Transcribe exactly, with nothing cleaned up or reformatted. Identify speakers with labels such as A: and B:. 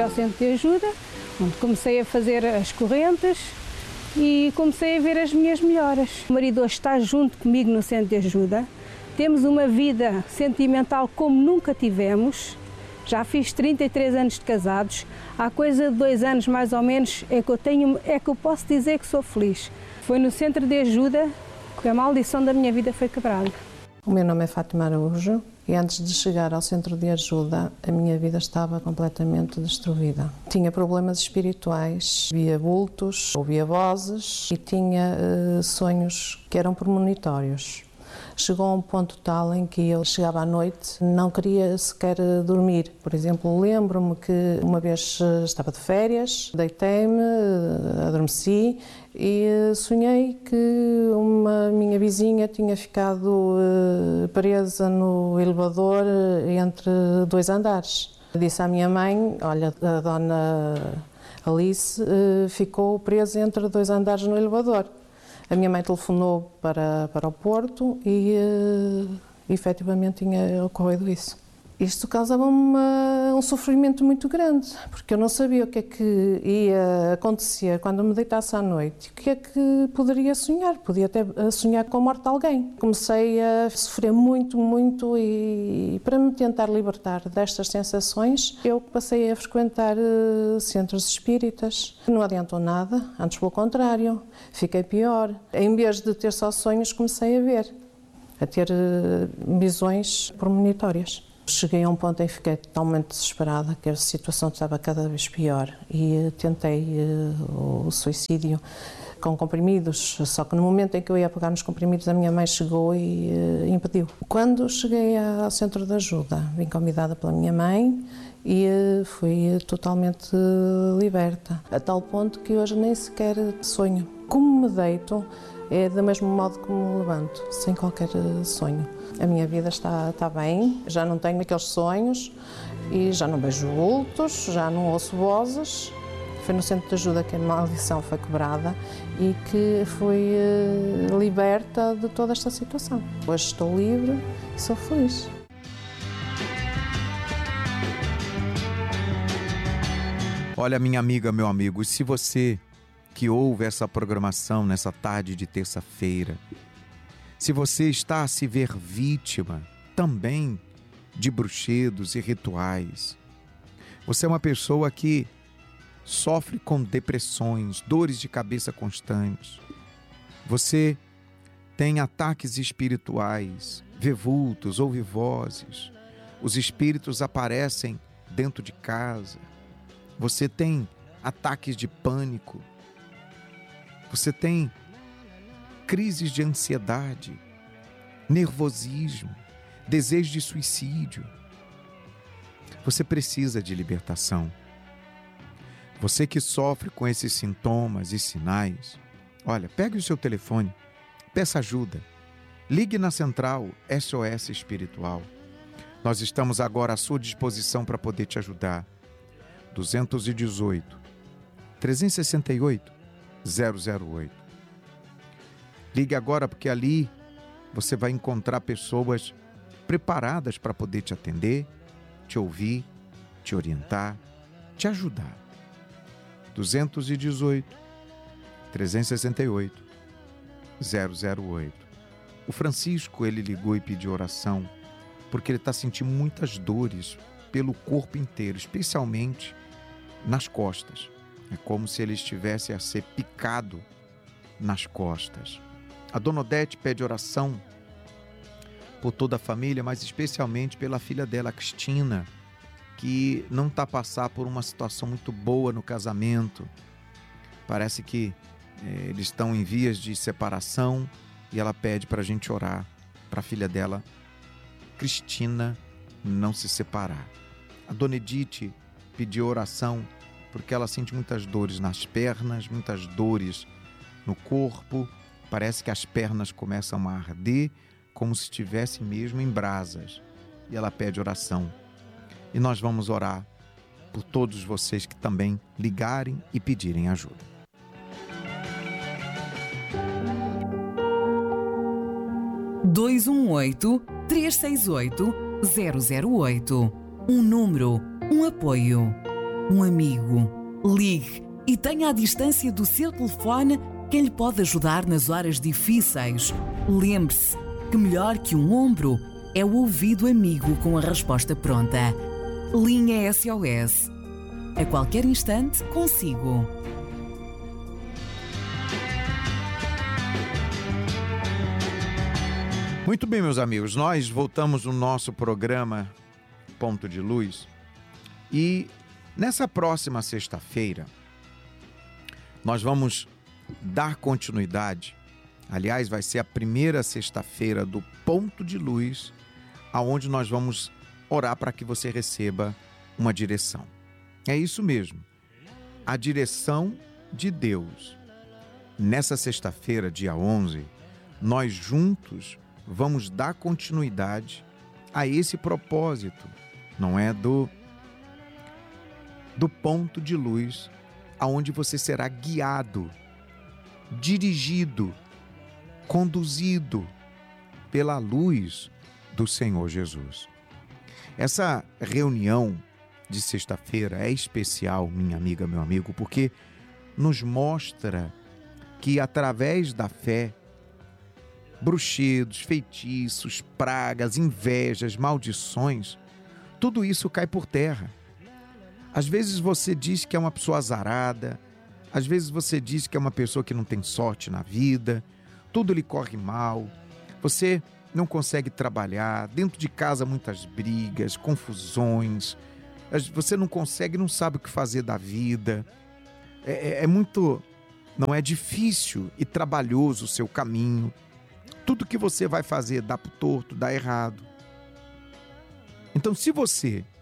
A: ao centro de ajuda, onde comecei a fazer as correntes e comecei a ver as minhas melhoras. O marido hoje está junto comigo no centro de ajuda. Temos uma vida sentimental como nunca tivemos. Já fiz trinta e três anos de casados. Há coisa de dois anos mais ou menos é que eu tenho, é que eu posso dizer que sou feliz. Foi no centro de ajuda que a maldição da minha vida foi quebrada.
B: O meu nome é Fátima Araújo e antes de chegar ao centro de ajuda a minha vida estava completamente destruída. Tinha problemas espirituais, via vultos, ouvia vozes e tinha uh, sonhos que eram premonitórios. Chegou a um ponto tal em que eu chegava à noite, não queria sequer dormir. Por exemplo, lembro-me que uma vez estava de férias, deitei-me, adormeci e sonhei que uma minha vizinha tinha ficado presa no elevador entre dois andares. Disse à minha mãe, olha, a dona Alice ficou presa entre dois andares no elevador. A minha mãe telefonou para, para o Porto e, uh, efetivamente, tinha ocorrido isso. Isto causava-me um sofrimento muito grande, porque eu não sabia o que é que ia acontecer quando me deitasse à noite. O que é que poderia sonhar? Podia até sonhar com a morte de alguém. Comecei a sofrer muito, muito e, para me tentar libertar destas sensações, eu passei a frequentar uh, centros espíritas. Não adiantou nada, antes pelo contrário, fiquei pior. Em vez de ter só sonhos, comecei a ver, a ter uh, visões premonitórias. Cheguei a um ponto em que fiquei totalmente desesperada, que a situação estava cada vez pior e tentei uh, o suicídio com comprimidos, só que no momento em que eu ia pegar nos comprimidos a minha mãe chegou e uh, impediu. Quando cheguei ao centro de ajuda, vim convidada pela minha mãe e uh, fui totalmente uh, liberta, a tal ponto que hoje nem sequer sonho. Como me deito, é do mesmo modo que me levanto, sem qualquer sonho. A minha vida está, está bem, já não tenho aqueles sonhos e já não vejo vultos, já não ouço vozes. Foi no centro de ajuda que a maldição foi quebrada e que fui uh, liberta de toda esta situação. Hoje estou livre e sou feliz.
C: Olha, minha amiga, meu amigo, se você que ouve essa programação nessa tarde de terça-feira, se você está a se ver vítima também de bruxedos e rituais, você é uma pessoa que sofre com depressões, dores de cabeça constantes, você tem ataques espirituais, vê vultos, ouve vozes, os espíritos aparecem dentro de casa, você tem ataques de pânico, você tem crises de ansiedade, nervosismo, desejo de suicídio. Você precisa de libertação. Você que sofre com esses sintomas e sinais, olha, pegue o seu telefone, peça ajuda, ligue na central S O S Espiritual. Nós estamos agora à sua disposição para poder te ajudar. dois um oito, três seis oito, zero zero oito. Ligue agora, porque ali você vai encontrar pessoas preparadas para poder te atender, te ouvir, te orientar, te ajudar. dois um oito, três seis oito, zero zero oito. O Francisco, ele ligou e pediu oração porque ele está sentindo muitas dores pelo corpo inteiro, especialmente nas costas. É como se ele estivesse a ser picado nas costas. A Dona Odete pede oração por toda a família, mas especialmente pela filha dela, Cristina, que não está a passar por uma situação muito boa no casamento. Parece que eh, eles estão em vias de separação e ela pede para a gente orar para a filha dela, Cristina, não se separar. A Dona Edith pediu oração porque ela sente muitas dores nas pernas, muitas dores no corpo. Parece que as pernas começam a arder como se estivesse mesmo em brasas. E ela pede oração. E nós vamos orar por todos vocês que também ligarem e pedirem ajuda.
D: dois um oito, três seis oito, zero zero oito. Um número, um apoio. um amigo. Ligue e tenha à distância do seu telefone quem lhe pode ajudar nas horas difíceis. Lembre-se que melhor que um ombro é o ouvido amigo com a resposta pronta. Linha S O S. A qualquer instante, consigo.
C: Muito bem, meus amigos, nós voltamos no nosso programa Ponto de Luz e nessa próxima sexta-feira nós vamos dar continuidade. Aliás, vai ser a primeira sexta-feira do Ponto de Luz, aonde nós vamos orar para que você receba uma direção. É isso mesmo, a direção de Deus. Nessa sexta-feira, dia onze, nós juntos vamos dar continuidade a esse propósito, não é? Do, do ponto de luz, aonde você será guiado, dirigido, conduzido pela luz do Senhor Jesus. Essa reunião de sexta-feira é especial, minha amiga, meu amigo, porque nos mostra que através da fé, bruxedos, feitiços, pragas, invejas, maldições, tudo isso cai por terra. Às vezes você diz que é uma pessoa azarada, às vezes você diz que é uma pessoa que não tem sorte na vida, tudo lhe corre mal, você não consegue trabalhar, dentro de casa muitas brigas, confusões, você não consegue, não sabe o que fazer da vida, é, é muito, não é difícil e trabalhoso o seu caminho, tudo que você vai fazer dá pro torto, dá errado. Então, se você